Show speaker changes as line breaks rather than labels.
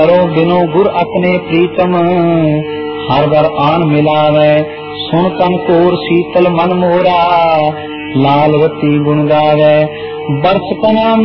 करो बिनो गुर अपने प्रीतम, हर बर आन मिलावे, सुन तन कोर शीतल मन मोरा, लालवती गुण गावे, बरस कना